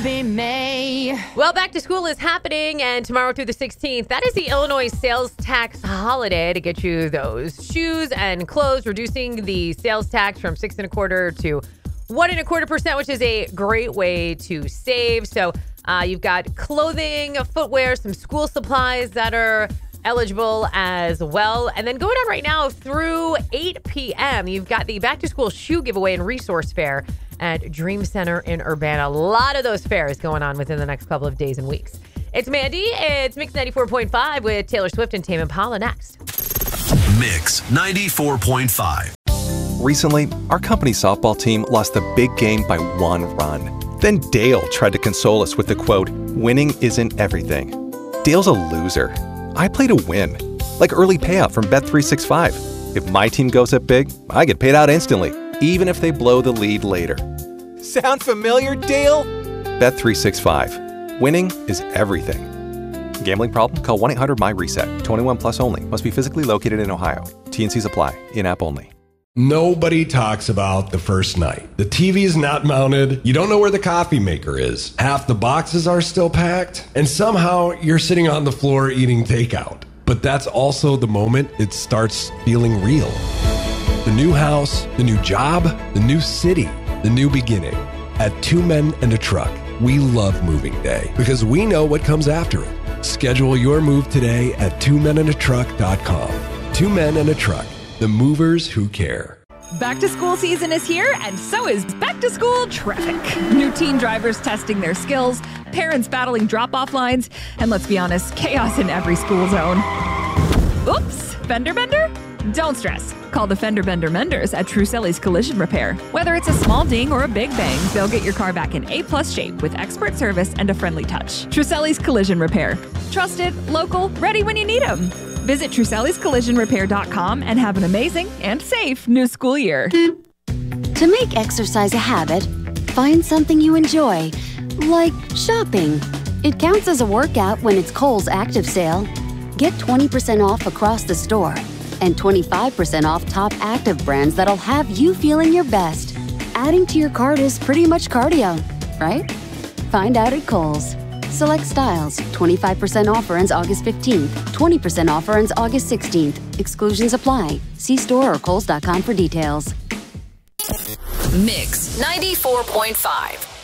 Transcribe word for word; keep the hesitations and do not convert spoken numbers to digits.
be May. Well, back to school is happening, and tomorrow through the sixteenth, that is the Illinois sales tax holiday to get you those shoes and clothes, reducing the sales tax from six and a quarter to one and a quarter percent, which is a great way to save. So uh, you've got clothing, footwear, some school supplies that are eligible as well. And then going on right now through eight p.m., you've got the back to school shoe giveaway and resource fair at Dream Center in Urbana. A lot of those fairs going on within the next couple of days and weeks. It's Mandy. It's Mix ninety-four point five with Taylor Swift and Tame Impala next. Mix ninety-four point five. Recently, our company's softball team lost the big game by one run. Then Dale tried to console us with the quote, "Winning isn't everything." Dale's a loser. I play to win, like early payout from Bet three sixty-five. If my team goes up big, I get paid out instantly, even if they blow the lead later. Sound familiar, Dale? Bet three sixty-five. Winning is everything. Gambling problem? Call one eight hundred M Y reset. twenty-one plus only. Must be physically located in Ohio. T N Cs apply. In-app only. Nobody talks about the first night. The T V is not mounted. You don't know where the coffee maker is. Half the boxes are still packed. And somehow you're sitting on the floor eating takeout. But that's also the moment it starts feeling real. The new house, the new job, the new city, the new beginning. At Two Men and a Truck, we love moving day because we know what comes after it. Schedule your move today at two men and a truck dot com. Two Men and a Truck. The movers who care. Back to school season is here, and so is back to school traffic. New teen drivers testing their skills, parents battling drop-off lines, and let's be honest, chaos in every school zone. Oops, fender bender? Don't stress. Call the Fender Bender Menders at Truselli's Collision Repair. Whether it's a small ding or a big bang, they'll get your car back in A-plus shape with expert service and a friendly touch. Truselli's Collision Repair. Trusted, local, ready when you need them. Visit Truselli's Collision Repair dot com and have an amazing and safe new school year. To make exercise a habit, find something you enjoy, like shopping. It counts as a workout when it's Kohl's Active Sale. Get twenty percent off across the store and twenty-five percent off top active brands that'll have you feeling your best. Adding to your cart is pretty much cardio, right? Find out at Kohl's. Select styles. twenty-five percent offer ends August fifteenth. twenty percent offer ends August sixteenth. Exclusions apply. See store or kohls dot com for details. Mix ninety-four point five.